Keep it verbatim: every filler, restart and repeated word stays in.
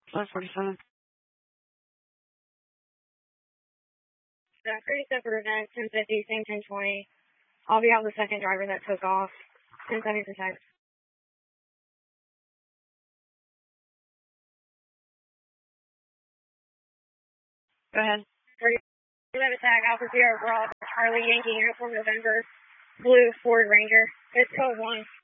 five forty-seven. The thirty-seven event, ten fifty, same ten twenty. I'll be out the second driver that took off. ten seventy percent. Go ahead. thirty-seven attack, Alpha Sierra Bravo, Charlie Yankee, Uniform November, Blue Ford Ranger. It's code one.